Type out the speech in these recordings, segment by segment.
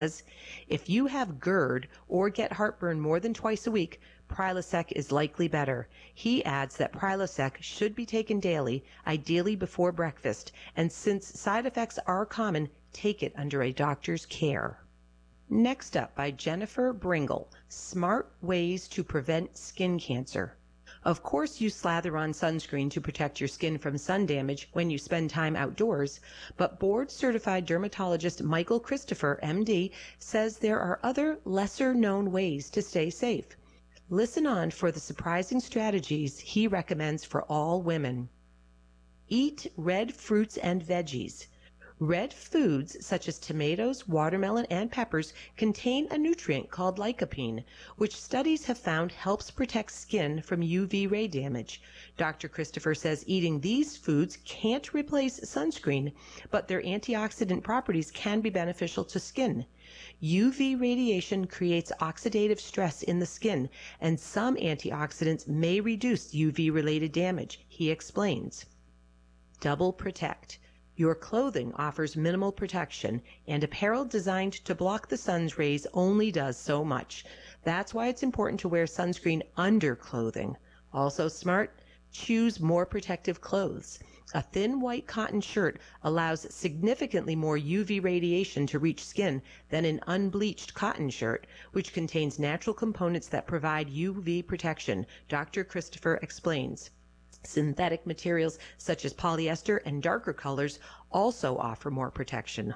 if you have GERD or get heartburn more than twice a week, Prilosec is likely better. He adds that Prilosec should be taken daily, ideally before breakfast, and since side effects are common, take it under a doctor's care. Next up by Jennifer Bringle, Smart Ways to Prevent Skin Cancer. Of course, you slather on sunscreen to protect your skin from sun damage when you spend time outdoors, but board-certified dermatologist Michael Christopher, MD, says there are other lesser-known ways to stay safe. Listen on for the surprising strategies he recommends for all women. Eat red fruits and veggies. Red foods such as tomatoes, watermelon, and peppers contain a nutrient called lycopene, which studies have found helps protect skin from UV ray damage. Dr. Christopher says eating these foods can't replace sunscreen, but their antioxidant properties can be beneficial to skin. UV radiation creates oxidative stress in the skin, and some antioxidants may reduce UV-related damage, he explains. Double protect. Your clothing offers minimal protection, and apparel designed to block the sun's rays only does so much. That's why it's important to wear sunscreen under clothing. Also smart, choose more protective clothes. A thin white cotton shirt allows significantly more UV radiation to reach skin than an unbleached cotton shirt, which contains natural components that provide UV protection, Dr. Christopher explains. Synthetic materials such as polyester and darker colors also offer more protection.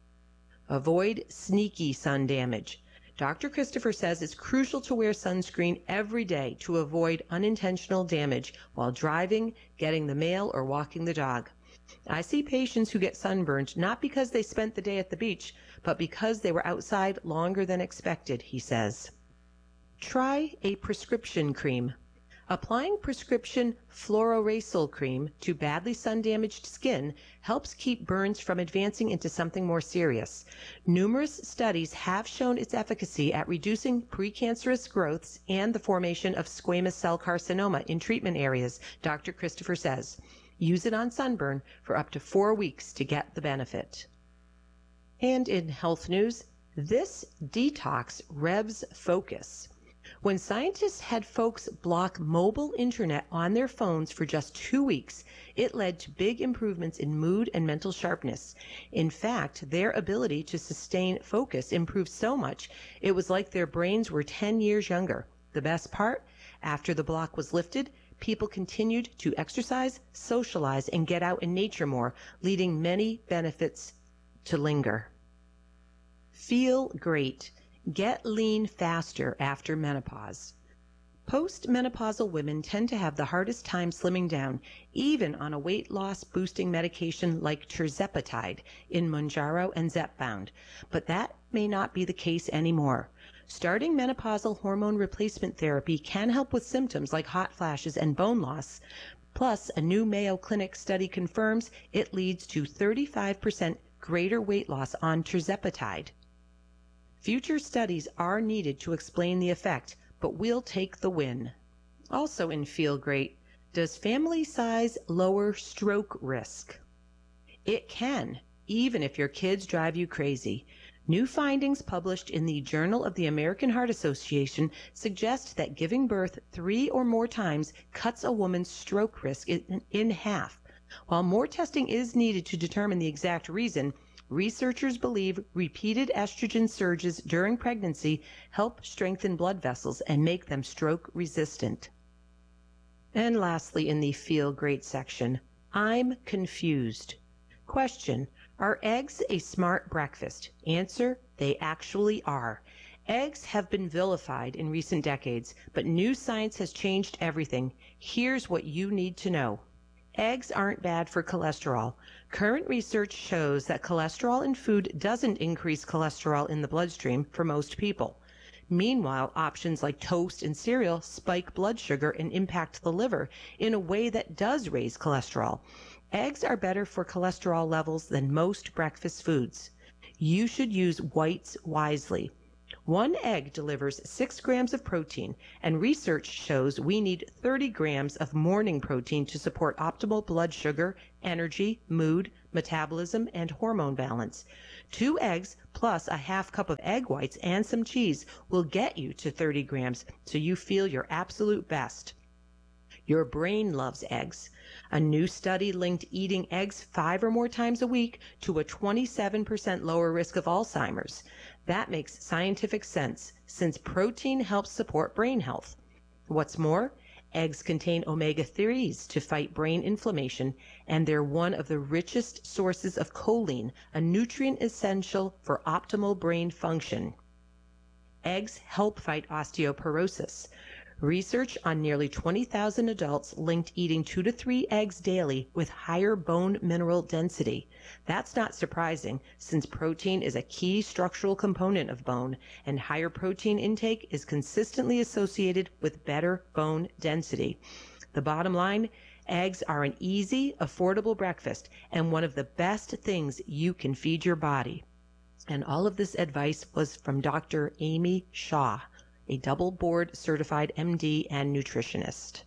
Avoid sneaky sun damage. Dr. Christopher says it's crucial to wear sunscreen every day to avoid unintentional damage while driving, getting the mail, or walking the dog. I see patients who get sunburned not because they spent the day at the beach, but because they were outside longer than expected, he says. Try a prescription cream. Applying prescription fluorouracil cream to badly sun-damaged skin helps keep burns from advancing into something more serious. Numerous studies have shown its efficacy at reducing precancerous growths and the formation of squamous cell carcinoma in treatment areas, Dr. Christopher says. Use it on sunburn for up to 4 weeks to get the benefit. And in health news, this detox revs focus. When scientists had folks block mobile internet on their phones for just 2 weeks, it led to big improvements in mood and mental sharpness. In fact, their ability to sustain focus improved so much, it was like their brains were 10 years younger. The best part? After the block was lifted, people continued to exercise, socialize, and get out in nature more, leading many benefits to linger. Feel great. Get lean faster after menopause. Postmenopausal women tend to have the hardest time slimming down, even on a weight loss boosting medication like tirzepatide in Mounjaro and Zepbound. But that may not be the case anymore. Starting menopausal hormone replacement therapy can help with symptoms like hot flashes and bone loss. Plus, a new Mayo Clinic study confirms it leads to 35% greater weight loss on tirzepatide. Future studies are needed to explain the effect, but we'll take the win. Also in Feel Great, does family size lower stroke risk? It can, even if your kids drive you crazy. New findings published in the Journal of the American Heart Association suggest that giving birth 3 or more times cuts a woman's stroke risk in half. While more testing is needed to determine the exact reason, researchers believe repeated estrogen surges during pregnancy help strengthen blood vessels and make them stroke resistant. And lastly, in the Feel Great section, I'm confused. Question: are eggs a smart breakfast? Answer: they actually are. Eggs have been vilified in recent decades, but new science has changed everything. Here's what you need to know. Eggs aren't bad for cholesterol. Current research shows that cholesterol in food doesn't increase cholesterol in the bloodstream for most people. Meanwhile, options like toast and cereal spike blood sugar and impact the liver in a way that does raise cholesterol. Eggs are better for cholesterol levels than most breakfast foods. You should use whites wisely. 1 egg delivers 6 grams of protein, and research shows we need 30 grams of morning protein to support optimal blood sugar, energy, mood, metabolism, and hormone balance. 2 eggs plus a half cup of egg whites and some cheese will get you to 30 grams so you feel your absolute best. Your brain loves eggs. A new study linked eating eggs 5 or more times a week to a 27% lower risk of Alzheimer's. That makes scientific sense since protein helps support brain health. What's more, eggs contain omega-3s to fight brain inflammation, and they're one of the richest sources of choline, a nutrient essential for optimal brain function. Eggs help fight osteoporosis. Research on nearly 20,000 adults linked eating 2 to 3 eggs daily with higher bone mineral density. That's not surprising, since protein is a key structural component of bone, and higher protein intake is consistently associated with better bone density. The bottom line, eggs are an easy, affordable breakfast and one of the best things you can feed your body. And all of this advice was from Dr. Amy Shaw, a double board certified MD and nutritionist.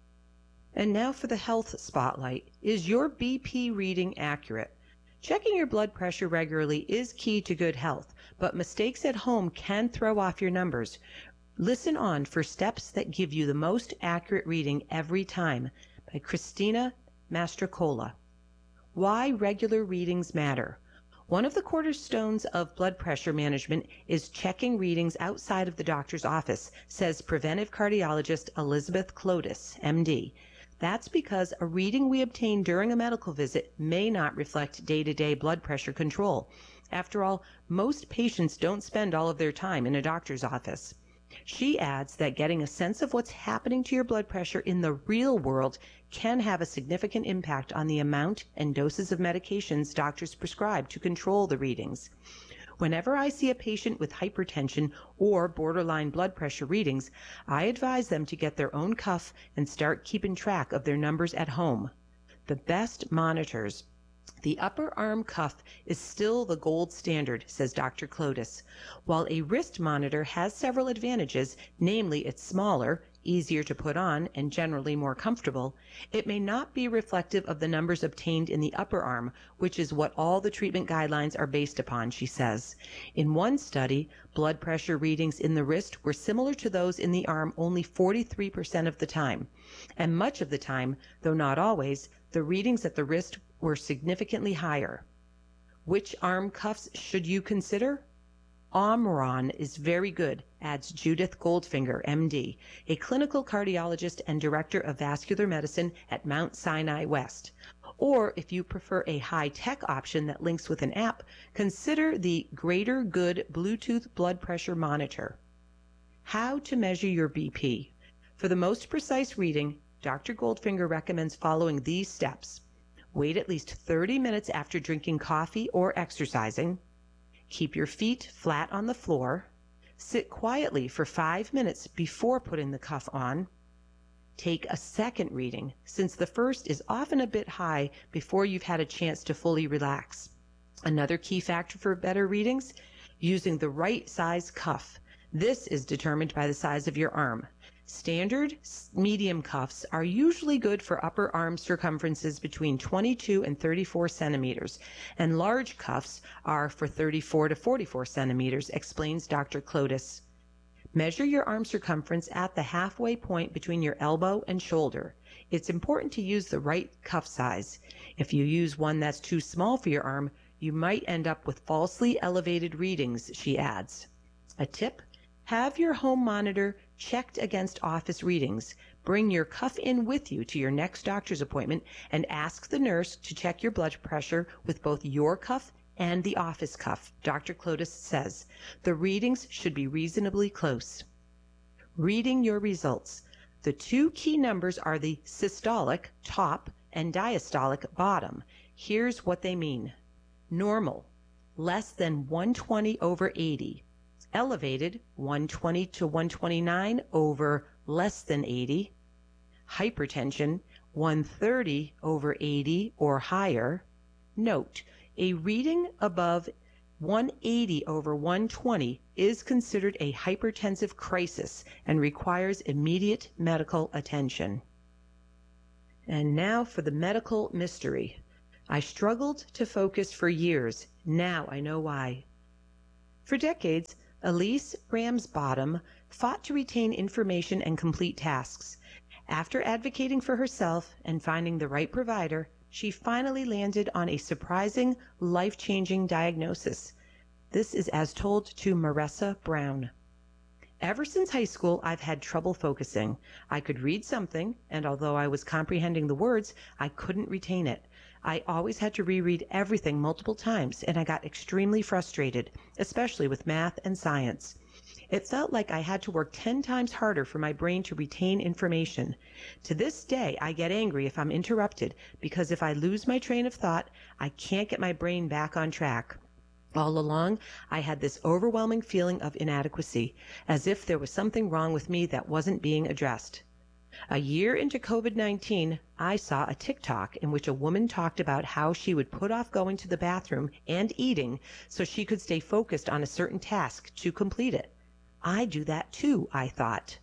And now for the health spotlight. Is your BP reading accurate? Checking your blood pressure regularly is key to good health, but mistakes at home can throw off your numbers. Listen on for steps that give you the most accurate reading every time, by Christina Mastrocola. Why regular readings matter. One of the cornerstones of blood pressure management is checking readings outside of the doctor's office, says preventive cardiologist Elizabeth Clotis, MD. That's because a reading we obtain during a medical visit may not reflect day-to-day blood pressure control. After all, most patients don't spend all of their time in a doctor's office. She adds that getting a sense of what's happening to your blood pressure in the real world can have a significant impact on the amount and doses of medications doctors prescribe to control the readings. Whenever I see a patient with hypertension or borderline blood pressure readings, I advise them to get their own cuff and start keeping track of their numbers at home. The best monitors. The upper arm cuff is still the gold standard, says Dr. Clotis. While a wrist monitor has several advantages, namely it's smaller, easier to put on, and generally more comfortable, it may not be reflective of the numbers obtained in the upper arm, which is what all the treatment guidelines are based upon, she says. In one study, blood pressure readings in the wrist were similar to those in the arm only 43% of the time. And much of the time, though not always, the readings at the wrist were significantly higher. Which arm cuffs should you consider? Omron is very good, adds Judith Goldfinger, MD, a clinical cardiologist and director of vascular medicine at Mount Sinai West. Or if you prefer a high-tech option that links with an app, consider the Greater Good Bluetooth blood pressure monitor. How to measure your BP. For the most precise reading, Dr. Goldfinger recommends following these steps. Wait at least 30 minutes after drinking coffee or exercising. Keep your feet flat on the floor. Sit quietly for 5 minutes before putting the cuff on. Take a second reading, since the first is often a bit high before you've had a chance to fully relax. Another key factor for better readings, using the right size cuff. This is determined by the size of your arm. Standard medium cuffs are usually good for upper arm circumferences between 22 and 34 centimeters, and large cuffs are for 34 to 44 centimeters, explains Dr. Clotis. Measure your arm circumference at the halfway point between your elbow and shoulder. It's important to use the right cuff size. If you use one that's too small for your arm, you might end up with falsely elevated readings, she adds. A tip? Have your home monitor checked against office readings. Bring your cuff in with you to your next doctor's appointment and ask the nurse to check your blood pressure with both your cuff and the office cuff, Dr. Clotis says. The readings should be reasonably close. Reading your results. The two key numbers are the systolic, top, and diastolic, bottom. Here's what they mean. Normal, less than 120 over 80. Elevated, 120 to 129 over less than 80. Hypertension, 130 over 80 or higher. Note, a reading above 180 over 120 is considered a hypertensive crisis and requires immediate medical attention. And now for the medical mystery. I struggled to focus for years. Now I know why. For decades, Elise Ramsbottom fought to retain information and complete tasks. After advocating for herself and finding the right provider, she finally landed on a surprising, life-changing diagnosis. This is as told to Marissa Brown. Ever since high school, I've had trouble focusing. I could read something, and although I was comprehending the words, I couldn't retain it. I always had to reread everything multiple times, and I got extremely frustrated, especially with math and science. It felt like I had to work 10 times harder for my brain to retain information. To this day, I get angry if I'm interrupted, because if I lose my train of thought, I can't get my brain back on track. All along, I had this overwhelming feeling of inadequacy, as if there was something wrong with me that wasn't being addressed. A year into COVID-19, I saw a TikTok in which a woman talked about how she would put off going to the bathroom and eating so she could stay focused on a certain task to complete it. I do that too, I thought.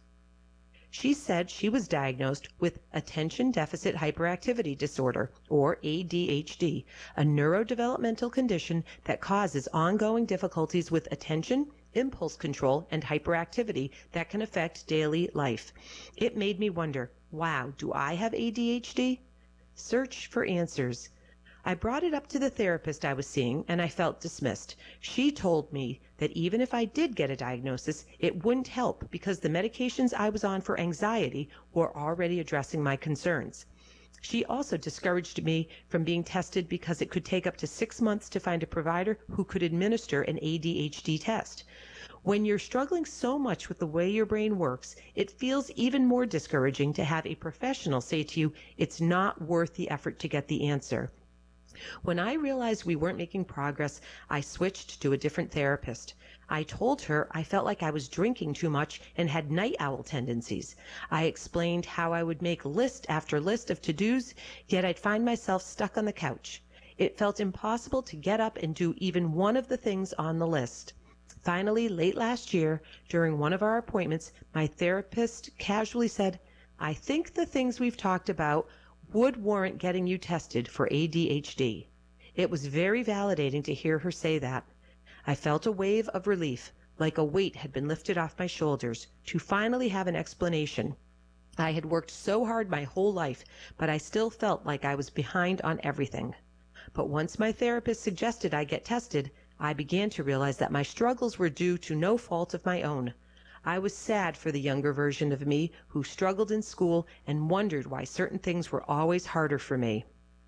She said she was diagnosed with attention deficit hyperactivity disorder, or ADHD, a neurodevelopmental condition that causes ongoing difficulties with attention, impulse control, and hyperactivity that can affect daily life. It made me wonder, wow, do I have ADHD? Search for answers. I brought it up to the therapist I was seeing, and I felt dismissed. She told me that even if I did get a diagnosis, it wouldn't help because the medications I was on for anxiety were already addressing my concerns. She also discouraged me from being tested because it could take up to 6 months to find a provider who could administer an ADHD test. When you're struggling so much with the way your brain works, it feels even more discouraging to have a professional say to you, it's not worth the effort to get the answer. When I realized we weren't making progress, I switched to a different therapist. I told her I felt like I was drinking too much and had night owl tendencies. I explained how I would make list after list of to-dos, yet I'd find myself stuck on the couch. It felt impossible to get up and do even one of the things on the list. Finally, late last year, during one of our appointments, my therapist casually said, "I think the things we've talked about would warrant getting you tested for ADHD." It was very validating to hear her say that. I felt a wave of relief, like a weight had been lifted off my shoulders, to finally have an explanation. I had worked so hard my whole life, but I still felt like I was behind on everything. But once my therapist suggested I get tested, I began to realize that my struggles were due to no fault of my own. I was sad for the younger version of me who struggled in school and wondered why certain things were always harder for me.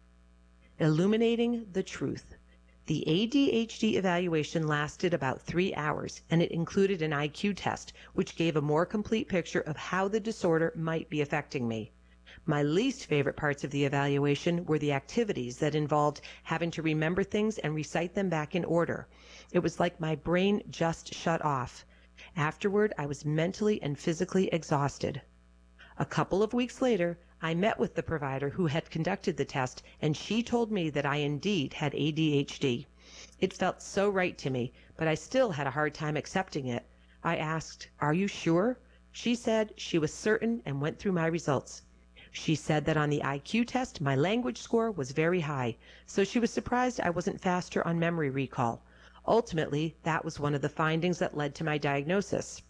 Illuminating the truth. The ADHD evaluation lasted about 3 hours, and it included an IQ test, which gave a more complete picture of how the disorder might be affecting me. My least favorite parts of the evaluation were the activities that involved having to remember things and recite them back in order. It was like my brain just shut off. Afterward, I was mentally and physically exhausted. A couple of weeks later, I met with the provider who had conducted the test, and she told me that I indeed had ADHD. It felt so right to me, but I still had a hard time accepting it. I asked, "Are you sure?" She said she was certain and went through my results. She said that on the IQ test, my language score was very high, so she was surprised I wasn't faster on memory recall. Ultimately, that was one of the findings that led to my diagnosis.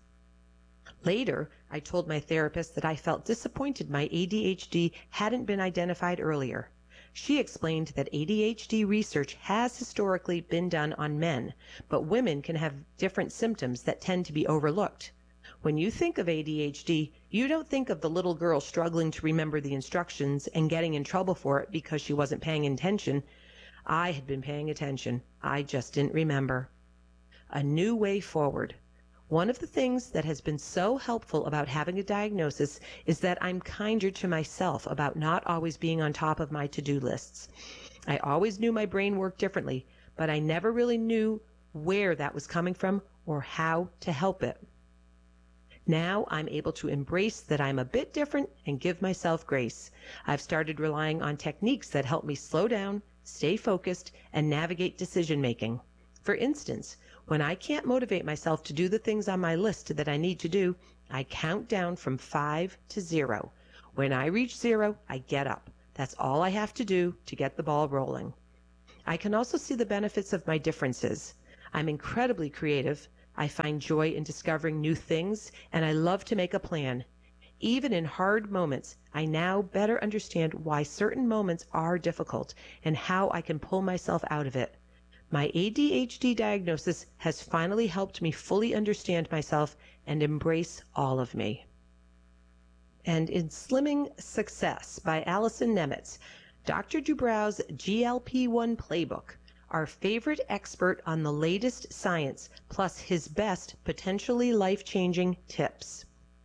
Later, I told my therapist that I felt disappointed my ADHD hadn't been identified earlier. She explained that ADHD research has historically been done on men, but women can have different symptoms that tend to be overlooked. When you think of ADHD, you don't think of the little girl struggling to remember the instructions and getting in trouble for it because she wasn't paying attention. I had been paying attention. I just didn't remember. A new way forward. One of the things that has been so helpful about having a diagnosis is that I'm kinder to myself about not always being on top of my to-do lists. I always knew my brain worked differently, but I never really knew where that was coming from or how to help it. Now I'm able to embrace that I'm a bit different and give myself grace. I've started relying on techniques that help me slow down, stay focused, and navigate decision-making. For instance, when I can't motivate myself to do the things on my list that I need to do, I count down from 5 to 0. When I reach 0, I get up. That's all I have to do to get the ball rolling. I can also see the benefits of my differences. I'm incredibly creative. I find joy in discovering new things, and I love to make a plan. Even in hard moments, I now better understand why certain moments are difficult and how I can pull myself out of it. My ADHD diagnosis has finally helped me fully understand myself and embrace all of me. And in Slimming Success by Allison Nemitz, Dr. Dubrow's GLP-1 Playbook, our favorite expert on the latest science, plus his best potentially life-changing tips.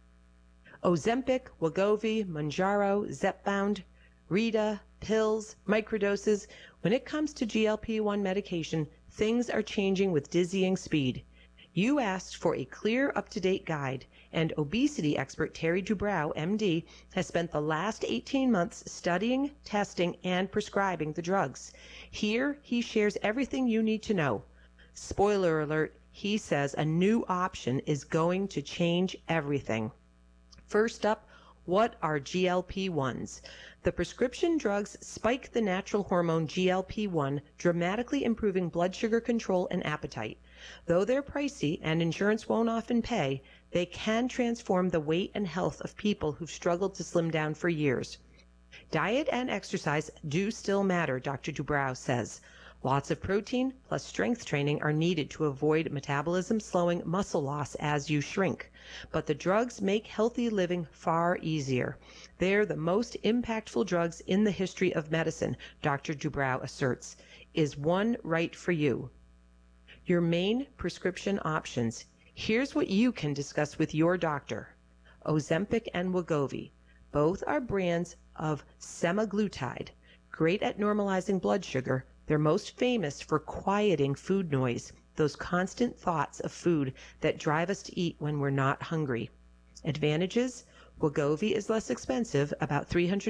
Ozempic, Wegovy, Mounjaro, Zepbound, Rita, pills, microdoses. When it comes to GLP-1 medication, things are changing with dizzying speed. You asked for a clear, up-to-date guide, and obesity expert Terry Dubrow, MD, has spent the last 18 months studying, testing, and prescribing the drugs. Here, he shares everything you need to know. Spoiler alert, he says a new option is going to change everything. First up, what are GLP-1s? The prescription drugs spike the natural hormone GLP-1, dramatically improving blood sugar control and appetite. Though they're pricey and insurance won't often pay, they can transform the weight and health of people who've struggled to slim down for years. Diet and exercise do still matter, Dr. Dubrow says. Lots of protein plus strength training are needed to avoid metabolism slowing muscle loss as you shrink. But the drugs make healthy living far easier. They're the most impactful drugs in the history of medicine, Dr. Dubrow asserts. Is one right for you? Your main prescription options. Here's what you can discuss with your doctor. Ozempic and Wegovy. Both are brands of semaglutide, great at normalizing blood sugar. They're most famous for quieting food noise, those constant thoughts of food that drive us to eat when we're not hungry. Advantages: Wegovy is less expensive, about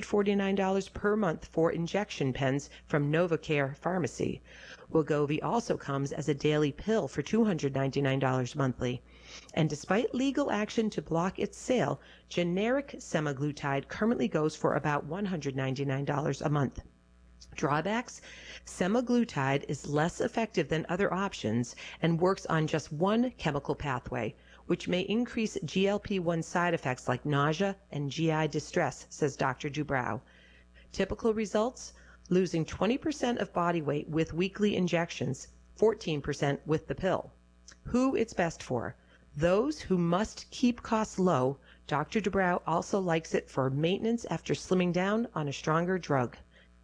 $349 per month for injection pens from NovaCare Pharmacy. Wegovy also comes as a daily pill for $299 monthly. And despite legal action to block its sale, generic semaglutide currently goes for about $199 a month. Drawbacks: semaglutide is less effective than other options and works on just one chemical pathway, which may increase GLP-1 side effects like nausea and GI distress, says Dr. Dubrow. Typical results: losing 20% of body weight with weekly injections, 14% with the pill. Who it's best for: those who must keep costs low. Dr. Dubrow also likes it for maintenance after slimming down on a stronger drug.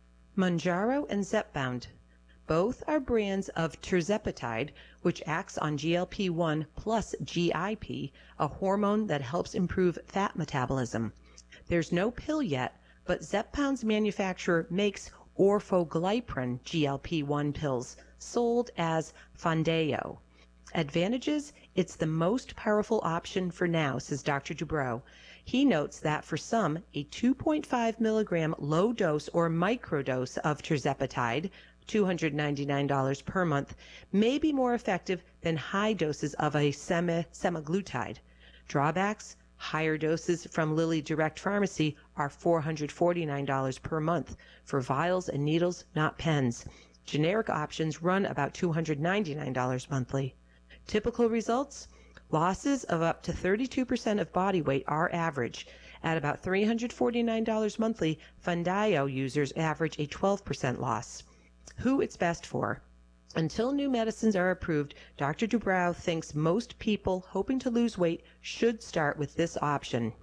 Mounjaro and Zepbound. Both are brands of tirzepatide, which acts on GLP-1 plus GIP, a hormone that helps improve fat metabolism. There's no pill yet, but Zepbound's manufacturer makes orforglipron GLP-1 pills, sold as Foundayo. Advantages: it's the most powerful option for now, says Dr. Dubrow. He notes that for some, a 2.5 milligram low dose or microdose of tirzepatide, $299 per month, may be more effective than high doses of a semaglutide. Drawbacks: higher doses from Lilly Direct Pharmacy are $449 per month for vials and needles, not pens. Generic options run about $299 monthly. Typical results: losses of up to 32% of body weight are average. At about $349 monthly, Foundayo users average a 12% loss. Who it's best for: until new medicines are approved, Dr. Dubrow thinks most people hoping to lose weight should start with this option.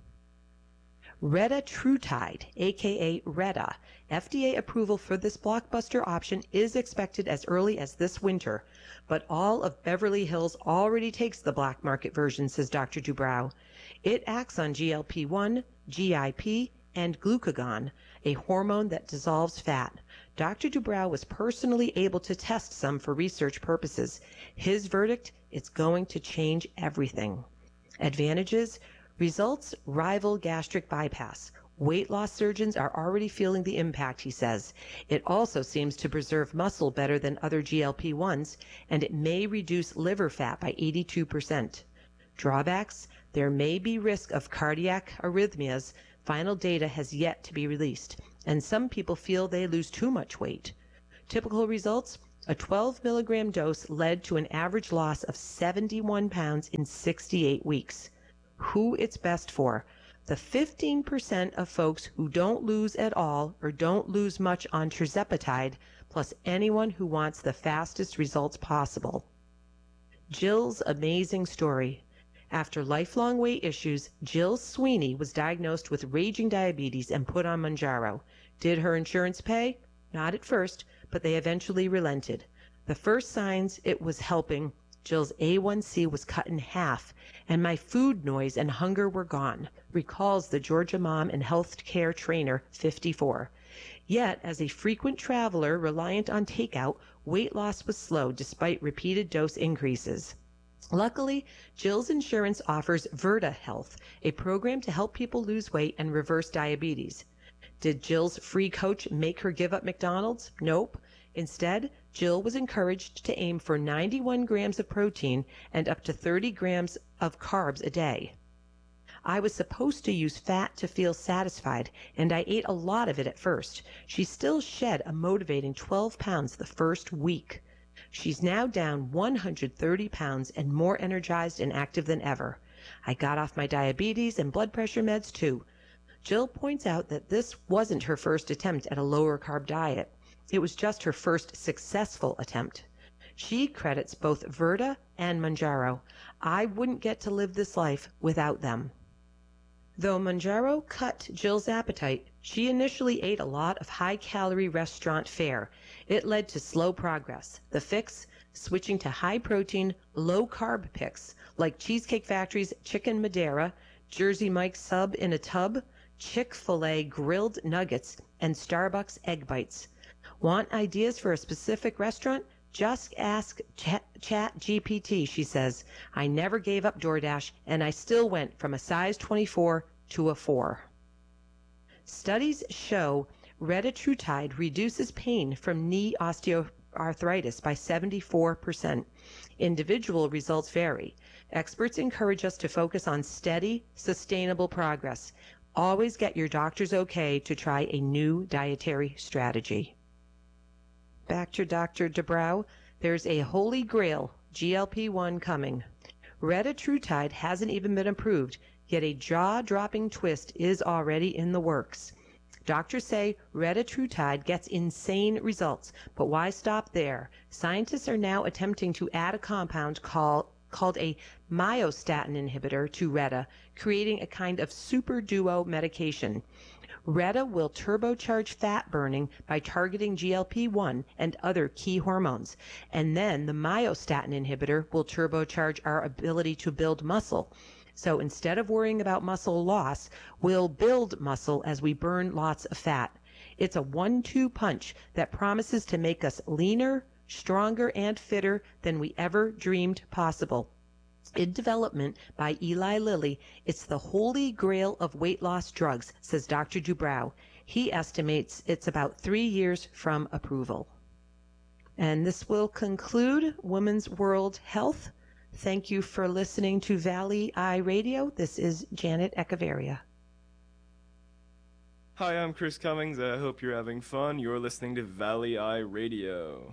Retatrutide, aka Retta. FDA approval for this blockbuster option is expected as early as this winter, but all of Beverly Hills already takes the black market version, says Dr. Dubrow. It acts on GLP-1, GIP, and glucagon, a hormone that dissolves fat. Dr. Dubrow was personally able to test some for research purposes. His verdict: it's going to change everything. Advantages: results rival gastric bypass. Weight loss surgeons are already feeling the impact, he says. It also seems to preserve muscle better than other GLP-1s, and it may reduce liver fat by 82%. Drawbacks: there may be risk of cardiac arrhythmias. Final data has yet to be released. and some people feel they lose too much weight. Typical results: a 12 milligram dose led to an average loss of 71 pounds in 68 weeks. Who it's best for: the 15% of folks who don't lose at all or don't lose much on tirzepatide, plus anyone who wants the fastest results possible. Jill's amazing story. After lifelong weight issues, Jill Sweeney was diagnosed with raging diabetes and put on Mounjaro. Did her insurance pay? Not at first, but they eventually relented. The first signs it was helping: Jill's A1C was cut in half, and my food noise and hunger were gone, recalls the Georgia mom and health care trainer, 54. Yet, as a frequent traveler reliant on takeout, weight loss was slow despite repeated dose increases. Luckily, Jill's insurance offers Virta Health, a program to help people lose weight and reverse diabetes. Did Jill's free coach make her give up McDonald's? Nope. Instead, Jill was encouraged to aim for 91 grams of protein and up to 30 grams of carbs a day. I was supposed to use fat to feel satisfied, and I ate a lot of it at first. She still shed a motivating 12 pounds the first week. She's now down 130 pounds and more energized and active than ever. I got off my diabetes and blood pressure meds too. Jill points out that this wasn't her first attempt at a lower carb diet. It was just her first successful attempt. She credits both Virta and Mounjaro. I wouldn't get to live this life without them. Though Mounjaro cut Jill's appetite, she initially ate a lot of high-calorie restaurant fare. It led to slow progress. The fix: switching to high-protein, low-carb picks like Cheesecake Factory's Chicken Madeira, Jersey Mike's Sub in a Tub, Chick-fil-A grilled nuggets, and Starbucks egg bites. Want ideas for a specific restaurant? Just ask ChatGPT, she says. I never gave up DoorDash, and I still went from a size 24 to a 4. Studies show retatrutide reduces pain from knee osteoarthritis by 74%. Individual results vary. Experts encourage us to focus on steady, sustainable progress. Always get your doctor's okay to try a new dietary strategy. Back to Dr. Dubrow. There's a holy grail, GLP-1, coming. Retatrutide hasn't even been approved, yet a jaw-dropping twist is already in the works. Doctors say retatrutide gets insane results, but why stop there? Scientists are now attempting to add a compound called a myostatin inhibitor to Reta, creating a kind of super duo medication. Reta will turbocharge fat burning by targeting GLP-1 and other key hormones, and then the myostatin inhibitor will turbocharge our ability to build muscle. So instead of worrying about muscle loss, we'll build muscle as we burn lots of fat. It's a 1-2 punch that promises to make us leaner, stronger, and fitter than we ever dreamed possible. In development by Eli Lilly, it's the holy grail of weight loss drugs, says Dr. Dubrow. He estimates it's about 3 years from approval. And this will conclude Women's World Health. Thank you for listening to Valley Eye Radio. This is Janet Echeverria. Hi, I'm Chris Cummings. I hope you're having fun. You're listening to Valley Eye Radio.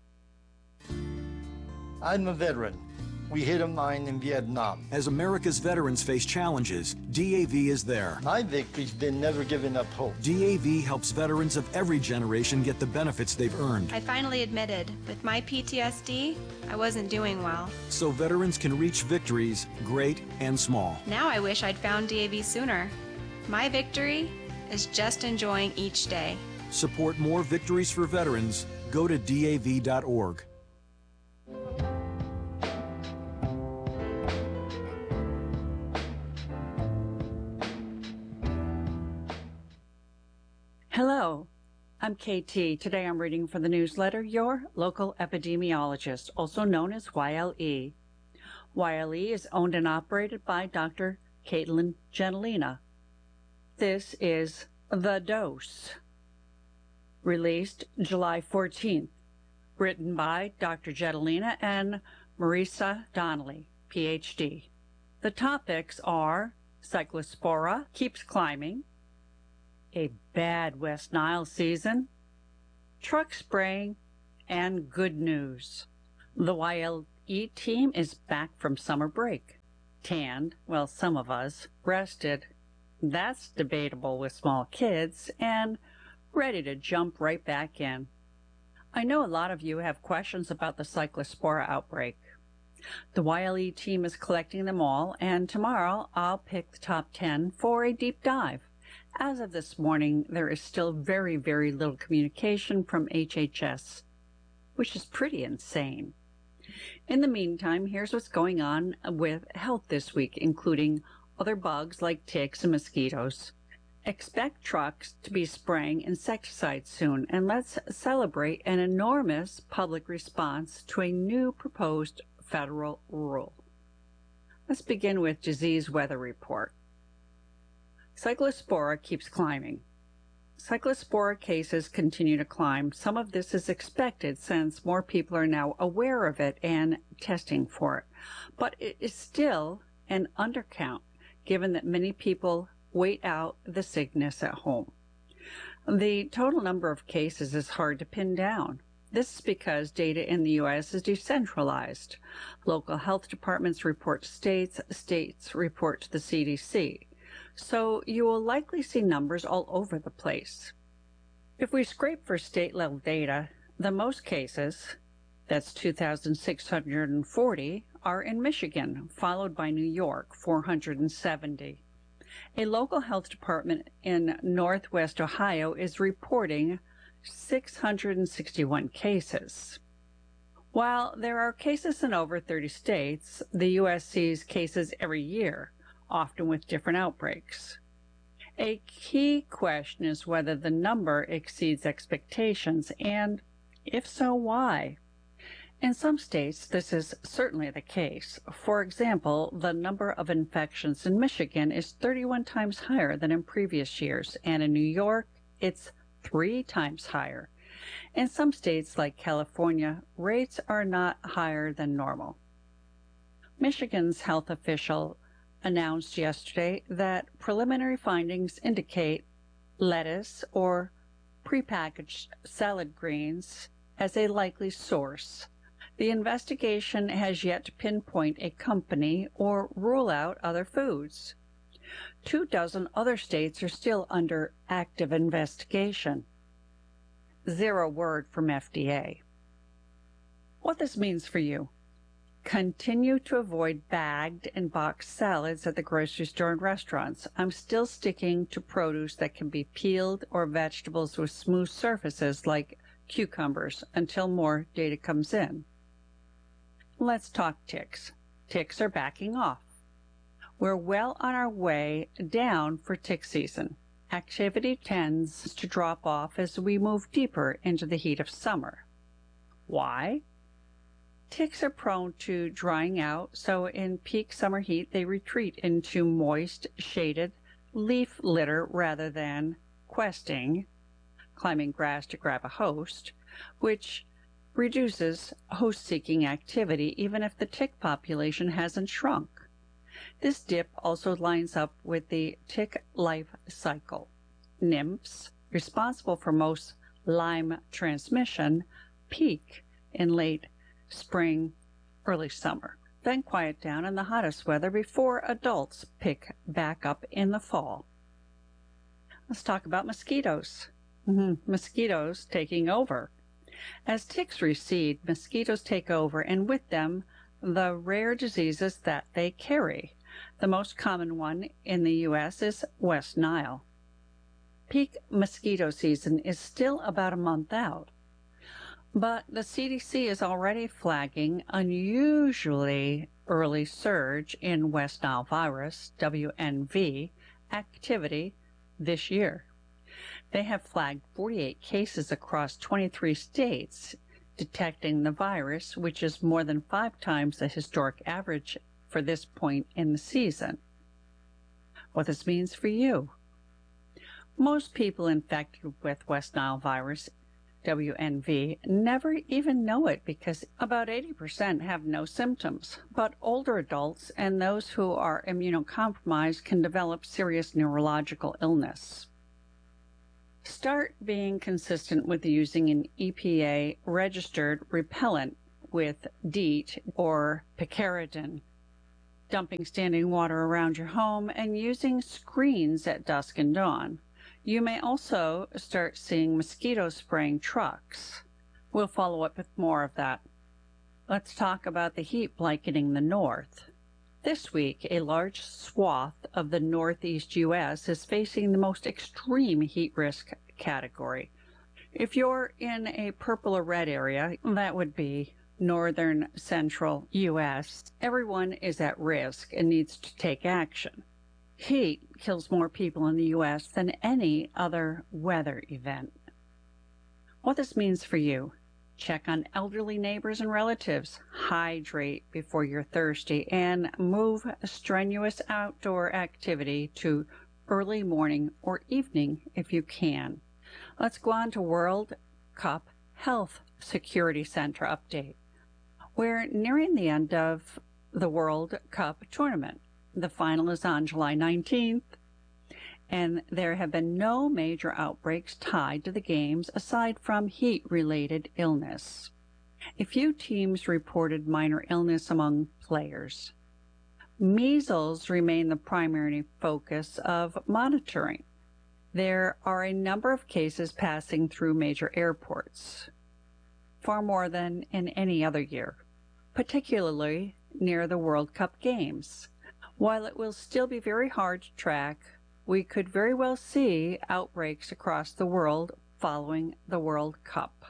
I'm a veteran. We hit a mine in Vietnam. As America's veterans face challenges, DAV is there. My victory's been never giving up hope. DAV helps veterans of every generation get the benefits they've earned. I finally admitted, with my PTSD, I wasn't doing well. So veterans can reach victories, great and small. Now I wish I'd found DAV sooner. My victory is just enjoying each day. Support more victories for veterans. Go to DAV.org. Hello, I'm KT. Today I'm reading for the newsletter, Your Local Epidemiologist, also known as YLE. YLE is owned and operated by Dr. Caitlin Gentilina. This is The Dose, released July 14th, written by Dr. Gentilina and Marisa Donnelly, PhD. The topics are Cyclospora keeps climbing, a bad West Nile season, truck spraying, and good news. The YLE team is back from summer break. Tanned, well, some of us, rested, that's debatable with small kids, and ready to jump right back in. I know a lot of you have questions about the Cyclospora outbreak. The YLE team is collecting them all, and tomorrow I'll pick the top 10 for a deep dive. As of this morning, there is still very, very little communication from HHS, which is pretty insane. In the meantime, here's what's going on with health this week, including other bugs like ticks and mosquitoes. Expect trucks to be spraying insecticides soon, and let's celebrate an enormous public response to a new proposed federal rule. Let's begin with disease weather report. Cyclospora keeps climbing. Cyclospora cases continue to climb. Some of this is expected since more people are now aware of it and testing for it. But it is still an undercount, given that many people wait out the sickness at home. The total number of cases is hard to pin down. This is because data in the U.S. is decentralized. Local health departments report to states, states report to the CDC. So you will likely see numbers all over the place. If we scrape for state-level data, the most cases, that's 2,640, are in Michigan, followed by New York, 470. A local health department in Northwest Ohio is reporting 661 cases. While there are cases in over 30 states, the U.S. sees cases every year, often with different outbreaks. A key question is whether the number exceeds expectations, and if so, why? In some states, this is certainly the case. For example, the number of infections in Michigan is 31 times higher than in previous years, and in New York, it's 3 times higher. In some states, like California, rates are not higher than normal. Michigan's health official announced yesterday that preliminary findings indicate lettuce or prepackaged salad greens as a likely source. The investigation has yet to pinpoint a company or rule out other foods. 24 other states are still under active investigation. 0 word from FDA. What this means for you. Continue to avoid bagged and boxed salads at the grocery store and restaurants. I'm still sticking to produce that can be peeled or vegetables with smooth surfaces like cucumbers until more data comes in. Let's talk ticks. Ticks are backing off. We're well on our way down for tick season. Activity tends to drop off as we move deeper into the heat of summer. Why? Ticks are prone to drying out, so in peak summer heat they retreat into moist, shaded leaf litter rather than questing, climbing grass to grab a host, which reduces host-seeking activity even if the tick population hasn't shrunk. This dip also lines up with the tick life cycle. Nymphs, responsible for most Lyme transmission, peak in late spring, early summer, then quiet down in the hottest weather before adults pick back up in the fall. Let's talk about mosquitoes. Mosquitoes taking over. As ticks recede, mosquitoes take over, and with them, the rare diseases that they carry. The most common one in the U.S. is West Nile. Peak mosquito season is still about a month out, but the CDC is already flagging unusually early surge in West Nile virus, WNV, activity this year. They have flagged 48 cases across 23 states detecting the virus, which is more than 5 times the historic average for this point in the season. What this means for you. Most people infected with West Nile virus, WNV, never even know it because about 80% have no symptoms. But older adults and those who are immunocompromised can develop serious neurological illness. Start being consistent with using an EPA-registered repellent with DEET or picaridin, dumping standing water around your home, and using screens at dusk and dawn. You may also start seeing mosquito spraying trucks. We'll follow up with more of that. Let's talk about the heat blanketing the north. This week, a large swath of the northeast U.S. is facing the most extreme heat risk category. If you're in a purple or red area, that would be northern central U.S., everyone is at risk and needs to take action. Heat kills more people in the U.S. than any other weather event. What this means for you: check on elderly neighbors and relatives, hydrate before you're thirsty, and move strenuous outdoor activity to early morning or evening if you can. Let's go on to World Cup Health Security Center update. We're nearing the end of the World Cup tournament. The final is on July 19th, and there have been no major outbreaks tied to the games aside from heat-related illness. A few teams reported minor illness among players. Measles remain the primary focus of monitoring. There are a number of cases passing through major airports, far more than in any other year, particularly near the World Cup games. While it will still be very hard to track, we could very well see outbreaks across the world following the World Cup.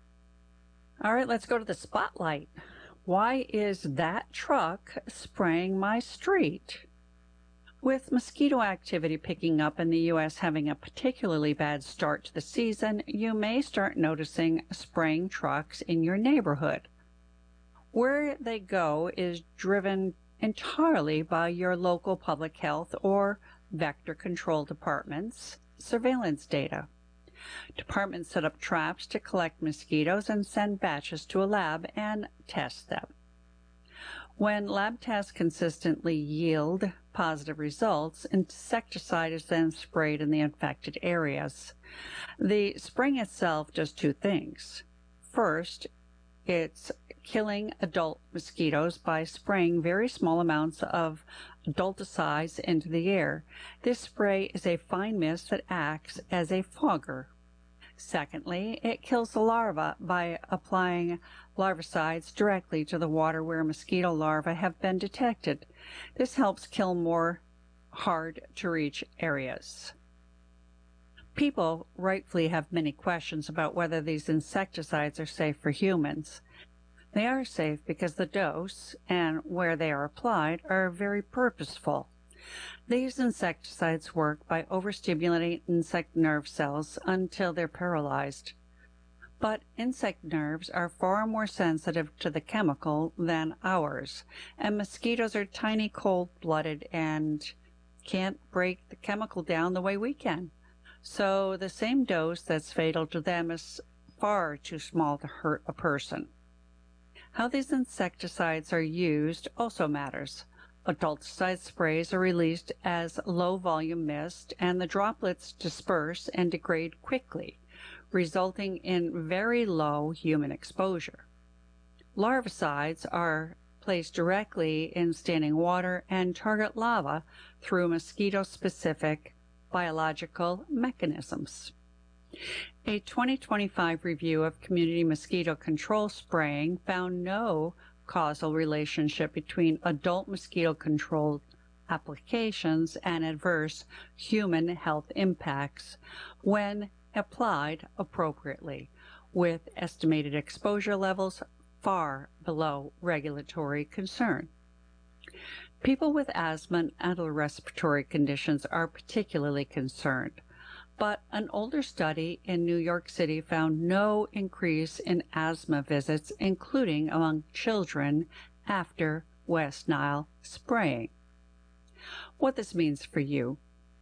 All right, let's go to the spotlight. Why is that truck spraying my street? With mosquito activity picking up and the U.S. having a particularly bad start to the season, you may start noticing spraying trucks in your neighborhood. Where they go is driven entirely by your local public health or vector control department's surveillance data. Departments set up traps to collect mosquitoes and send batches to a lab and test them. When lab tests consistently yield positive results, insecticide is then sprayed in the infected areas. The spraying itself does two things. First, it's killing adult mosquitoes by spraying very small amounts of adulticides into the air. This spray is a fine mist that acts as a fogger. Secondly, it kills the larvae by applying larvicides directly to the water where mosquito larvae have been detected. This helps kill more hard-to-reach areas. People rightfully have many questions about whether these insecticides are safe for humans. They are safe because the dose and where they are applied are very purposeful. These insecticides work by overstimulating insect nerve cells until they're paralyzed. But insect nerves are far more sensitive to the chemical than ours, and mosquitoes are tiny, cold-blooded and can't break the chemical down the way we can. So the same dose that's fatal to them is far too small to hurt a person. How these insecticides are used also matters. Adulticide sprays are released as low-volume mist, and the droplets disperse and degrade quickly, resulting in very low human exposure. Larvicides are placed directly in standing water and target larvae through mosquito-specific biological mechanisms. A 2025 review of community mosquito control spraying found no causal relationship between adult mosquito control applications and adverse human health impacts when applied appropriately, with estimated exposure levels far below regulatory concern. People with asthma and other respiratory conditions are particularly concerned, but an older study in New York City found no increase in asthma visits, including among children, after West Nile spraying. What this means for you: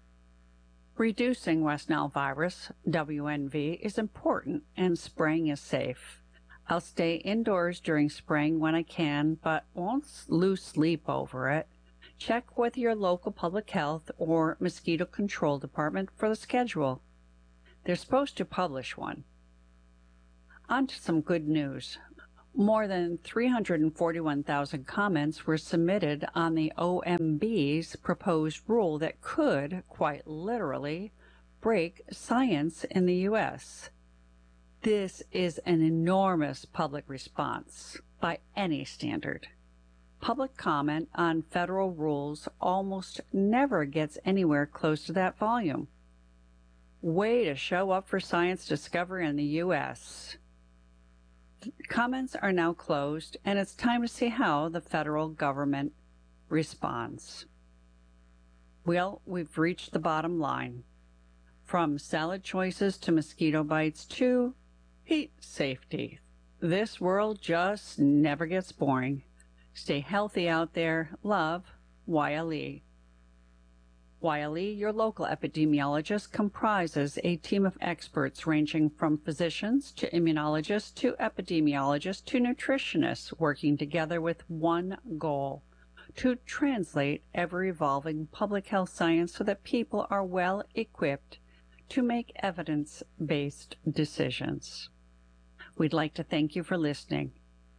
reducing West Nile virus, WNV, is important, and spraying is safe. I'll stay indoors during spraying when I can, but won't lose sleep over it. Check with your local public health or mosquito control department for the schedule. They're supposed to publish one. On to some good news. More than 341,000 comments were submitted on the OMB's proposed rule that could, quite literally, break science in the U.S. This is an enormous public response by any standard. Public comment on federal rules almost never gets anywhere close to that volume. Way to show up for science discovery in the U.S. Comments are now closed, and it's time to see how the federal government responds. Well, we've reached the bottom line. From salad choices to mosquito bites to heat safety, this world just never gets boring. Stay healthy out there. Love, YLE. YLE, your local epidemiologist, comprises a team of experts ranging from physicians to immunologists to epidemiologists to nutritionists working together with one goal: to translate ever-evolving public health science so that people are well equipped to make evidence-based decisions. We'd like to thank you for listening.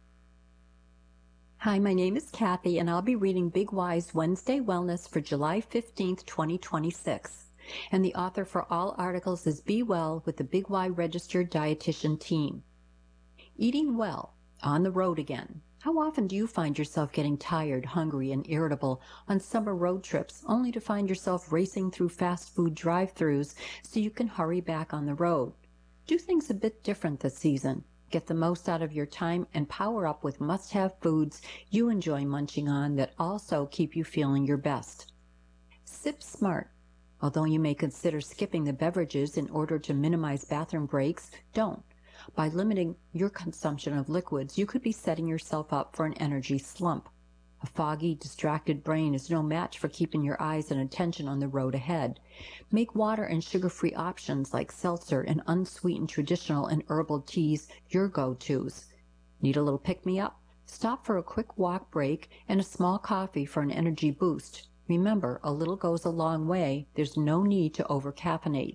Hi, my name is Kathy, and I'll be reading Big Y's Wednesday Wellness for July 15th, 2026. And the author for all articles is Be Well with the Big Y Registered Dietitian Team. Eating well, on the road again. How often do you find yourself getting tired, hungry, and irritable on summer road trips, only to find yourself racing through fast food drive-thrus so you can hurry back on the road? Do things a bit different this season. Get the most out of your time and power up with must-have foods you enjoy munching on that also keep you feeling your best. Sip smart. Although you may consider skipping the beverages in order to minimize bathroom breaks, don't. By limiting your consumption of liquids, you could be setting yourself up for an energy slump. A foggy, distracted brain is no match for keeping your eyes and attention on the road ahead. Make water and sugar-free options like seltzer and unsweetened traditional and herbal teas your go-tos. Need a little pick-me-up? Stop for a quick walk break and a small coffee for an energy boost. Remember, a little goes a long way. There's no need to over-caffeinate.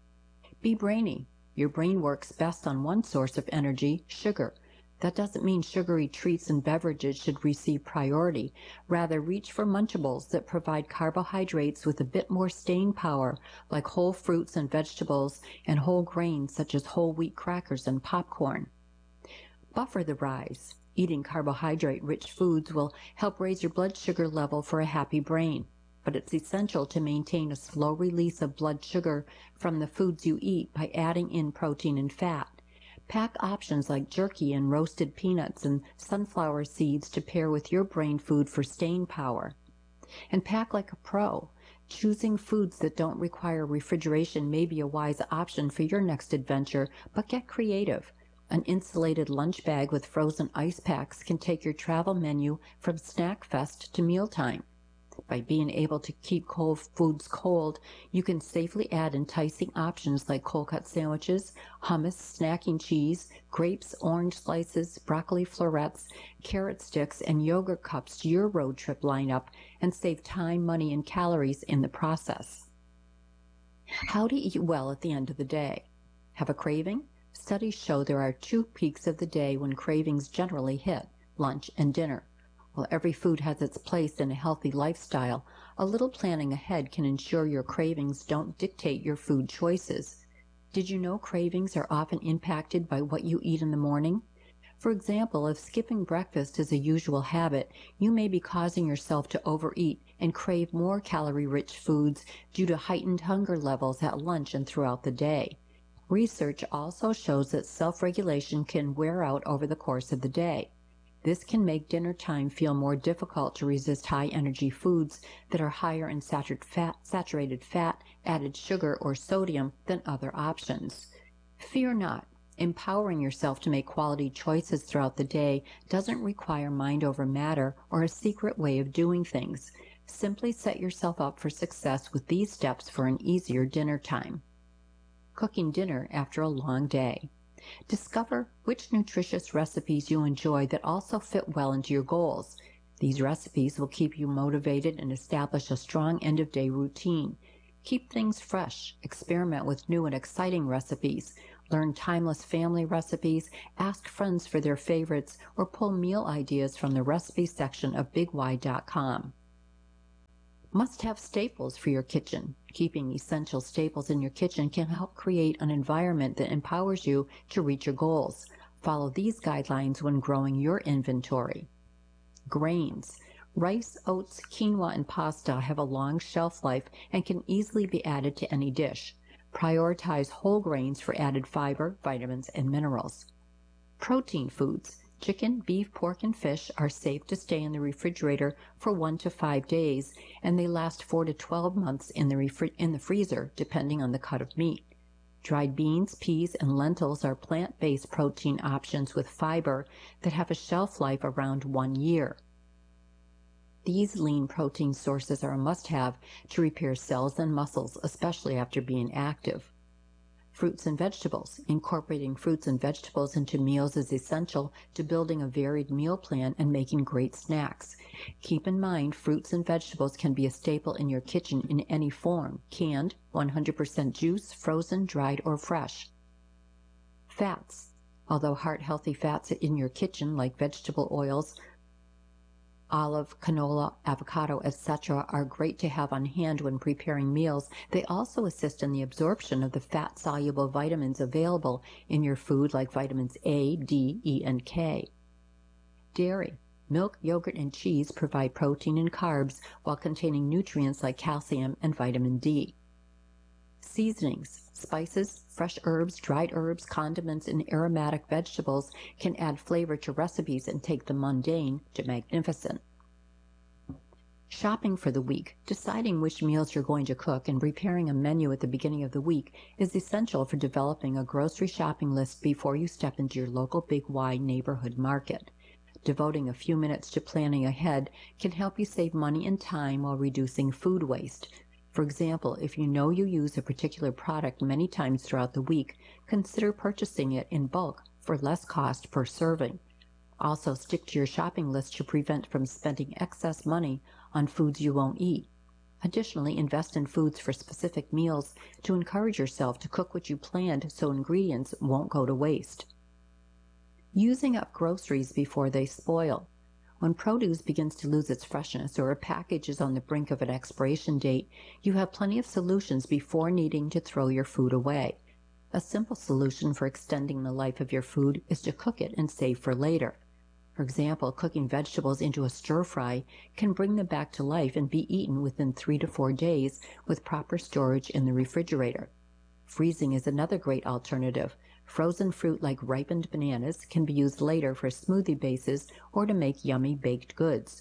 Be brainy. Your brain works best on one source of energy, sugar. That doesn't mean sugary treats and beverages should receive priority. Rather, reach for Munchables that provide carbohydrates with a bit more staying power, like whole fruits and vegetables and whole grains such as whole wheat crackers and popcorn. Buffer the rise. Eating carbohydrate-rich foods will help raise your blood sugar level for a happy brain. But it's essential to maintain a slow release of blood sugar from the foods you eat by adding in protein and fat. Pack options like jerky and roasted peanuts and sunflower seeds to pair with your brain food for staying power. And pack like a pro. Choosing foods that don't require refrigeration may be a wise option for your next adventure, but get creative. An insulated lunch bag with frozen ice packs can take your travel menu from snack fest to mealtime. By being able to keep cold foods cold, you can safely add enticing options like cold-cut sandwiches, hummus, snacking cheese, grapes, orange slices, broccoli florets, carrot sticks, and yogurt cups to your road trip lineup and save time, money, and calories in the process. How to eat well at the end of the day. Have a craving? Studies show there are 2 peaks of the day when cravings generally hit, lunch and dinner. While every food has its place in a healthy lifestyle, a little planning ahead can ensure your cravings don't dictate your food choices. Did you know cravings are often impacted by what you eat in the morning? For example, if skipping breakfast is a usual habit, you may be causing yourself to overeat and crave more calorie-rich foods due to heightened hunger levels at lunch and throughout the day. Research also shows that self-regulation can wear out over the course of the day. This can make dinner time feel more difficult to resist high-energy foods that are higher in saturated fat, added sugar, or sodium than other options. Fear not. Empowering yourself to make quality choices throughout the day doesn't require mind over matter or a secret way of doing things. Simply set yourself up for success with these steps for an easier dinner time. Cooking dinner after a long day. Discover which nutritious recipes you enjoy that also fit well into your goals. These recipes will keep you motivated and establish a strong end-of-day routine. Keep things fresh, experiment with new and exciting recipes, learn timeless family recipes, ask friends for their favorites, or pull meal ideas from the recipe section of BigY.com. Must-have staples for your kitchen. Keeping essential staples in your kitchen can help create an environment that empowers you to reach your goals. Follow these guidelines when growing your inventory. Grains. Rice, oats, quinoa, and pasta have a long shelf life and can easily be added to any dish. Prioritize whole grains for added fiber, vitamins, and minerals. Protein foods. Chicken, beef, pork, and fish are safe to stay in the refrigerator for 1 to 5 days, and they last 4 to 12 months in the freezer, depending on the cut of meat. Dried beans, peas, and lentils are plant-based protein options with fiber that have a shelf life around 1 year. These lean protein sources are a must-have to repair cells and muscles, especially after being active. Fruits and vegetables. Incorporating fruits and vegetables into meals is essential to building a varied meal plan and making great snacks. Keep in mind, fruits and vegetables can be a staple in your kitchen in any form: canned, 100% juice, frozen, dried, or fresh. Fats. Although heart-healthy fats in your kitchen, like vegetable oils, olive, canola, avocado, etc., are great to have on hand when preparing meals. They also assist in the absorption of the fat-soluble vitamins available in your food, like vitamins A, D, E, and K. Dairy. Milk, yogurt, and cheese provide protein and carbs while containing nutrients like calcium and vitamin D. Seasonings. Spices, fresh herbs, dried herbs, condiments, and aromatic vegetables can add flavor to recipes and take the mundane to magnificent. Shopping for the week. Deciding which meals you're going to cook and preparing a menu at the beginning of the week is essential for developing a grocery shopping list before you step into your local Big Y neighborhood market. Devoting a few minutes to planning ahead can help you save money and time while reducing food waste. For example, if you know you use a particular product many times throughout the week, consider purchasing it in bulk for less cost per serving. Also, stick to your shopping list to prevent from spending excess money on foods you won't eat. Additionally, invest in foods for specific meals to encourage yourself to cook what you planned so ingredients won't go to waste. Using up groceries before they spoil. When produce begins to lose its freshness or a package is on the brink of an expiration date, you have plenty of solutions before needing to throw your food away. A simple solution for extending the life of your food is to cook it and save for later. For example, cooking vegetables into a stir-fry can bring them back to life and be eaten within 3 to 4 days with proper storage in the refrigerator. Freezing is another great alternative. Frozen fruit like ripened bananas can be used later for smoothie bases or to make yummy baked goods.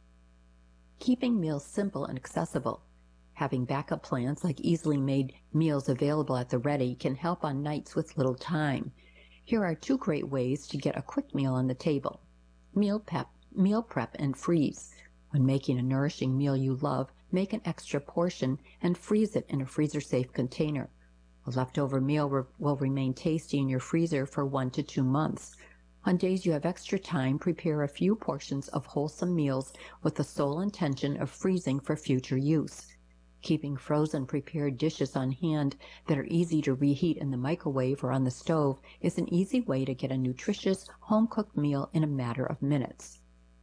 Keeping meals simple and accessible. Having backup plans like easily made meals available at the ready can help on nights with little time. Here are 2 great ways to get a quick meal on the table. Meal prep and freeze. When making a nourishing meal you love, make an extra portion and freeze it in a freezer-safe container. A leftover meal will remain tasty in your freezer for 1 to 2 months. On days you have extra time, prepare a few portions of wholesome meals with the sole intention of freezing for future use. Keeping frozen prepared dishes on hand that are easy to reheat in the microwave or on the stove is an easy way to get a nutritious, home-cooked meal in a matter of minutes.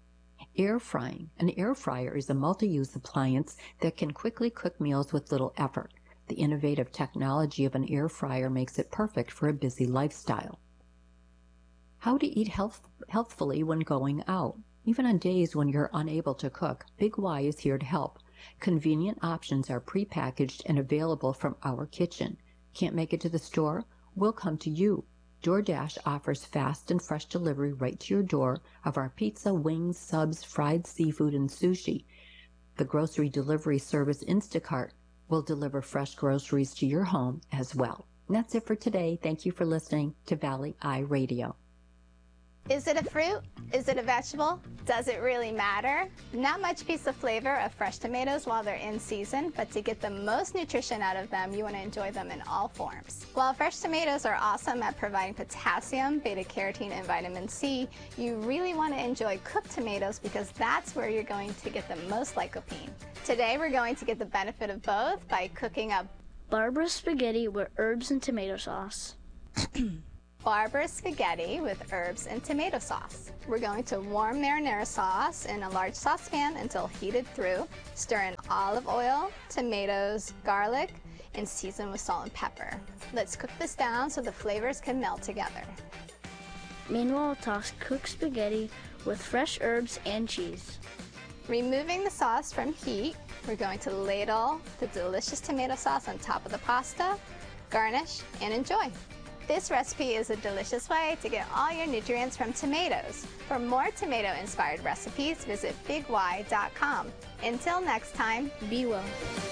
Air frying. An air fryer is a multi-use appliance that can quickly cook meals with little effort. The innovative technology of an air fryer makes it perfect for a busy lifestyle. How to eat healthfully when going out. Even on days when you're unable to cook, Big Y is here to help. Convenient options are prepackaged and available from our kitchen. Can't make it to the store? We'll come to you. DoorDash offers fast and fresh delivery right to your door of our pizza, wings, subs, fried seafood, and sushi. The grocery delivery service Instacart will deliver fresh groceries to your home as well. And that's it for today. Thank you for listening to Valley Eye Radio. Is it a fruit? Is it a vegetable? Does it really matter? Not much piece of flavor of fresh tomatoes while they're in season, but to get the most nutrition out of them, you want to enjoy them in all forms. While fresh tomatoes are awesome at providing potassium, beta-carotene, and vitamin C, you really want to enjoy cooked tomatoes because that's where you're going to get the most lycopene. Today we're going to get the benefit of both by cooking up Barbara's spaghetti with herbs and tomato sauce. Barbara's spaghetti with herbs and tomato sauce. We're going to warm marinara sauce in a large saucepan until heated through. Stir in olive oil, tomatoes, garlic, and season with salt and pepper. Let's cook this down so the flavors can melt together. Meanwhile, toss cooked spaghetti with fresh herbs and cheese. Removing the sauce from heat, we're going to ladle the delicious tomato sauce on top of the pasta, garnish, and enjoy. This recipe is a delicious way to get all your nutrients from tomatoes. For more tomato-inspired recipes, visit bigY.com. Until next time, be well.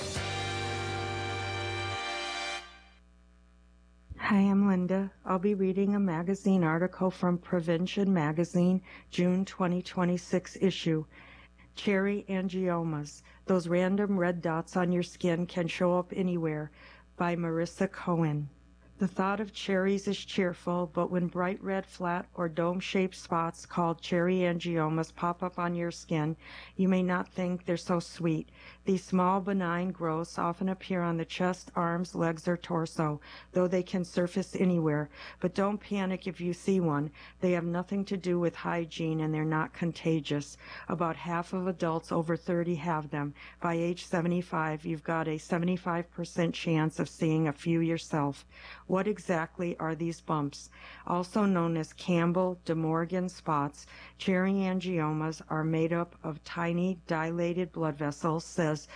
Hi, I'm Linda. I'll be reading a magazine article from Prevention Magazine, June 2026 issue. Cherry angiomas. Those random red dots on your skin can show up anywhere, by Marissa Cohen. The thought of cherries is cheerful, but when bright red flat or dome-shaped spots called cherry angiomas pop up on your skin, you may not think they're so sweet. These small benign growths often appear on the chest, arms, legs, or torso, though they can surface anywhere. But don't panic if you see one. They have nothing to do with hygiene and they're not contagious. About half of adults over 30 have them. By age 75, you've got a 75% chance of seeing a few yourself. What exactly are these bumps? Also known as Campbell-De Morgan spots, cherry angiomas are made up of tiny dilated blood vessels, says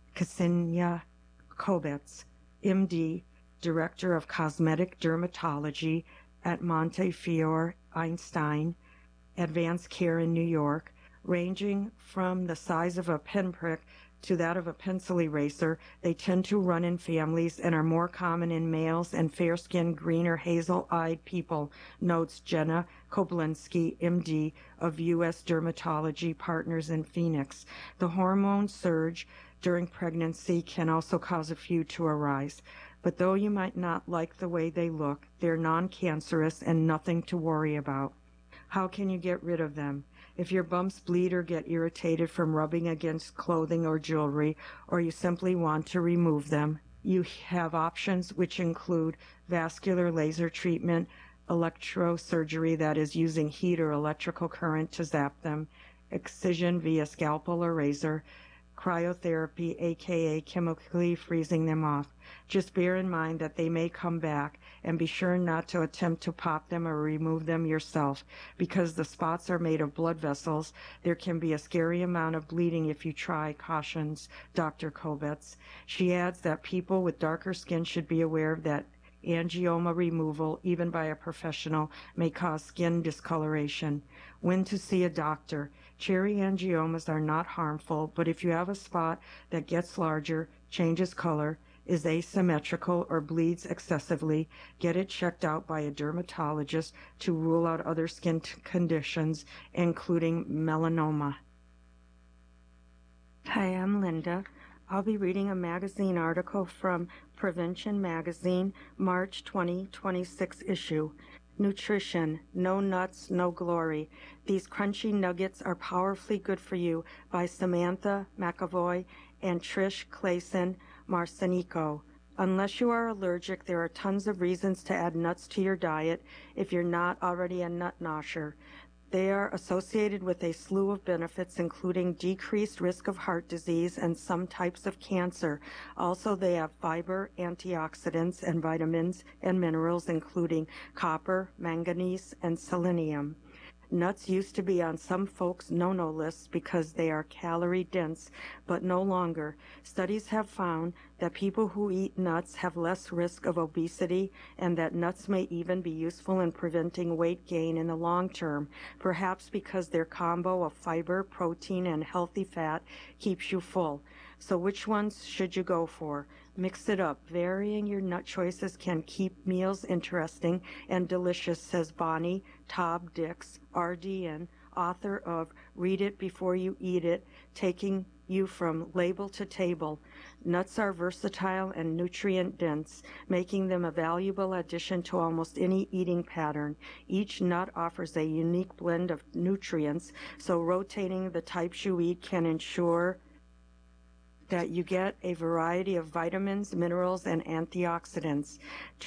Ksenia Kobets, MD, Director of Cosmetic Dermatology at Montefiore Einstein Advanced Care in New York, ranging from the size of a pinprick to that of a pencil eraser. They tend to run in families and are more common in males and fair-skinned green or hazel-eyed people, notes Jenna Koblinski, MD, of U.S. Dermatology Partners in Phoenix. The hormone surge during pregnancy can also cause a few to arise. But though you might not like the way they look, they're non-cancerous and nothing to worry about. How can you get rid of them? If your bumps bleed or get irritated from rubbing against clothing or jewelry, or you simply want to remove them, you have options which include vascular laser treatment, electrosurgery, that is using heat or electrical current to zap them, excision via scalpel or razor, cryotherapy, aka chemically freezing them off. Just bear in mind that they may come back, and be sure not to attempt to pop them or remove them yourself. Because the spots are made of blood vessels, there can be a scary amount of bleeding if you try, cautions Dr. Kobets. She adds that people with darker skin should be aware that angioma removal, even by a professional, may cause skin discoloration. When to see a doctor. Cherry angiomas are not harmful, but if you have a spot that gets larger, changes color, is asymmetrical, or bleeds excessively, get it checked out by a dermatologist to rule out other skin conditions, including melanoma. Hi, I'm Linda. I'll be reading a magazine article from Prevention Magazine, March 2026 issue. Nutrition, no nuts, no glory. These crunchy nuggets are powerfully good for you, by Samantha McAvoy and Trish Clayson Marcenico. Unless you are allergic, there are tons of reasons to add nuts to your diet if you're not already a nut nosher. They are associated with a slew of benefits, including decreased risk of heart disease and some types of cancer. Also, they have fiber, antioxidants, and vitamins and minerals, including copper, manganese, and selenium. Nuts used to be on some folks' no-no lists because they are calorie-dense, but no longer. Studies have found that people who eat nuts have less risk of obesity, and that nuts may even be useful in preventing weight gain in the long term, perhaps because their combo of fiber, protein, and healthy fat keeps you full. So which ones should you go for? Mix it up. Varying your nut choices can keep meals interesting and delicious, says Bonnie Taub Dix, RDN, author of Read It Before You Eat It, taking you from label to table. Nuts are versatile and nutrient dense, making them a valuable addition to almost any eating pattern. Each nut offers a unique blend of nutrients, so rotating the types you eat can ensure that you get a variety of vitamins, minerals, and antioxidants.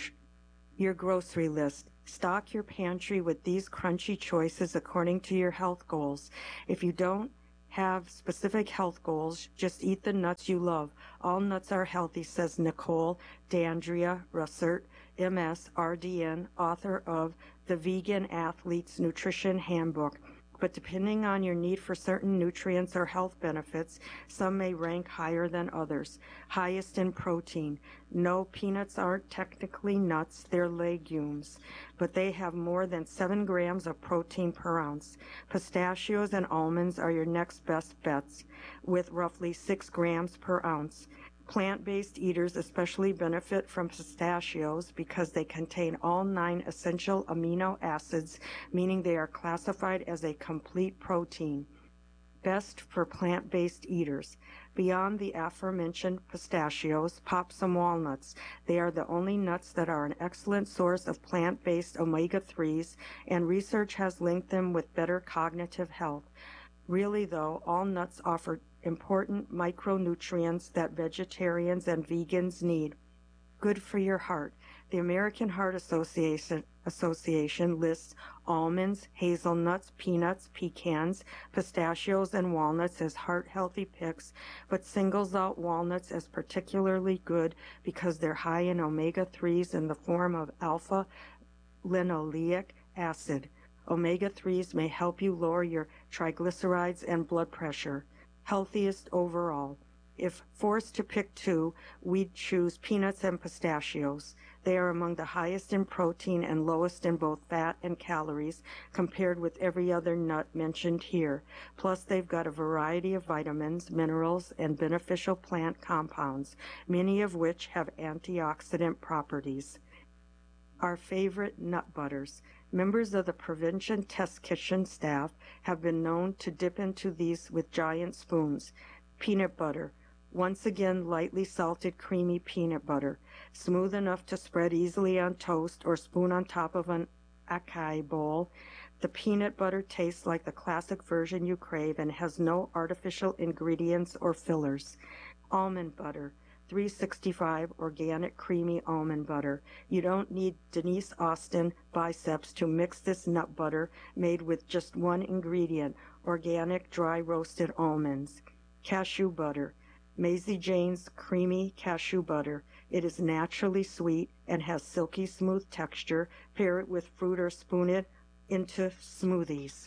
Your grocery list. Stock your pantry with these crunchy choices according to your health goals. If you don't have specific health goals, just eat the nuts you love. All nuts are healthy, says Nicole D'Andrea Russert, MS, RDN, author of The Vegan Athlete's Nutrition Handbook. But depending on your need for certain nutrients or health benefits, some may rank higher than others. Highest in protein. No, peanuts aren't technically nuts, they're legumes, but they have more than 7 grams of protein per ounce. Pistachios and almonds are your next best bets, with roughly 6 grams per ounce. Plant-based eaters especially benefit from pistachios because they contain all 9 essential amino acids, meaning they are classified as a complete protein. Best for plant-based eaters. Beyond the aforementioned pistachios, pop some walnuts. They are the only nuts that are an excellent source of plant-based omega-3s, and research has linked them with better cognitive health. Really, though, all nuts offer important micronutrients that vegetarians and vegans need. Good for your heart. The American Heart Association lists almonds, hazelnuts, peanuts, pecans, pistachios, and walnuts as heart-healthy picks, but singles out walnuts as particularly good because they're high in omega-3s in the form of alpha-linoleic acid. Omega-3s may help you lower your triglycerides and blood pressure. Healthiest overall. If forced to pick 2, we'd choose peanuts and pistachios. They are among the highest in protein and lowest in both fat and calories compared with every other nut mentioned here. Plus, they've got a variety of vitamins, minerals, and beneficial plant compounds, many of which have antioxidant properties. Our favorite nut butters. Members of the Prevention Test Kitchen staff have been known to dip into these with giant spoons. Peanut butter. Once again, lightly salted, creamy peanut butter. Smooth enough to spread easily on toast or spoon on top of an acai bowl. The peanut butter tastes like the classic version you crave and has no artificial ingredients or fillers. Almond butter. 365 organic creamy almond butter. You don't need Denise Austin biceps to mix this nut butter made with just one ingredient, organic dry roasted almonds. Cashew butter. Maisie Jane's creamy cashew butter. It is naturally sweet and has silky smooth texture. Pair it with fruit or spoon it into smoothies.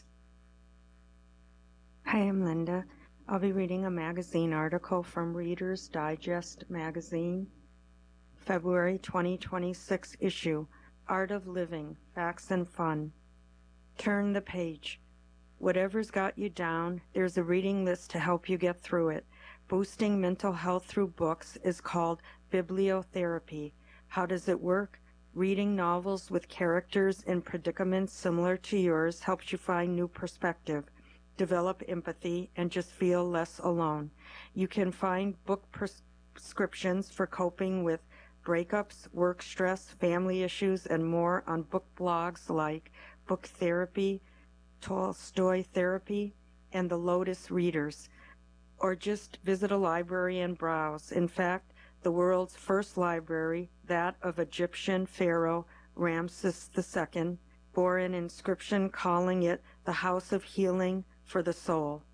Hi, I'm Linda. I'll be reading a magazine article from Reader's Digest magazine, February 2026 issue, Art of Living, Facts and Fun. Turn the page. Whatever's got you down, there's a reading list to help you get through it. Boosting mental health through books is called bibliotherapy. How does it work? Reading novels with characters in predicaments similar to yours helps you find new perspective, develop empathy, and just feel less alone. You can find book prescriptions for coping with breakups, work stress, family issues, and more on book blogs like Book Therapy, Tolstoy Therapy, and the Lotus Readers. Or just visit a library and browse. In fact, the world's first library, that of Egyptian pharaoh Ramses II, bore an inscription calling it the House of Healing for the Soul.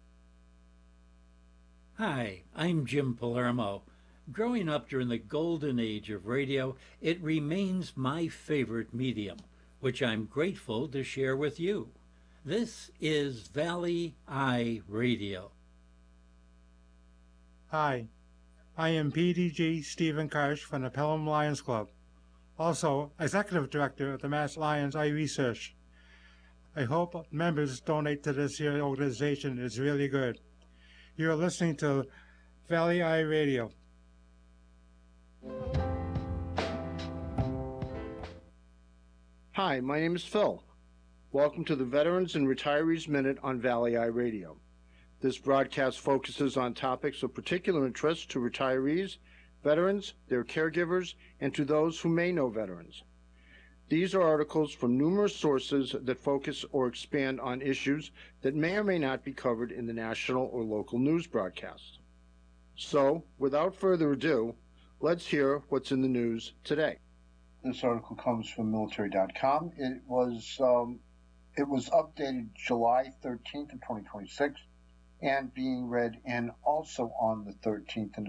Hi, I'm Jim Palermo. Growing up during the golden age of radio, it remains my favorite medium, which I'm grateful to share with you. This is Valley Eye Radio. Hi, I am PDG Stephen Karsh from the Pelham Lions Club, also Executive Director of the Mass Lions Eye Research. I hope members donate to this here organization. It's really good. You're listening to Valley Eye Radio. Hi, my name is Phil. Welcome to the Veterans and Retirees Minute on Valley Eye Radio. This broadcast focuses on topics of particular interest to retirees, veterans, their caregivers, and to those who may know veterans. These are articles from numerous sources that focus or expand on issues that may or may not be covered in the national or local news broadcast. So, without further ado, let's hear what's in the news today. This article comes from military.com. It was updated July 13th of 2026 and being read and also on the 13th, and